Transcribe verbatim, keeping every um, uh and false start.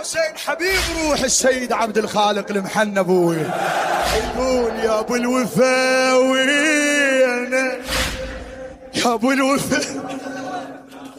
حسين حبيب روح السيد عبد الخالق المحنى ابوي، يقول يا ابو الوفا وينا، يا ابو الوفا